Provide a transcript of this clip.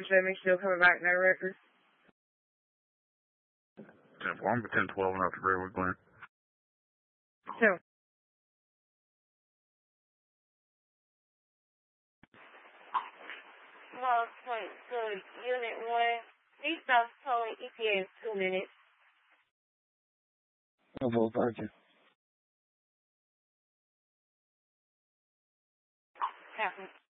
show me still coming back, no records. 10-4, I'm 10-12 enough to agree with Glenn. So. Well, so Unit 1, eastbound tolling ETA in 2 minutes. Oh, thank you. Captain.